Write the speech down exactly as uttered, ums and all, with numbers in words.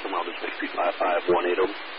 them. I'll just make three five five one eight them.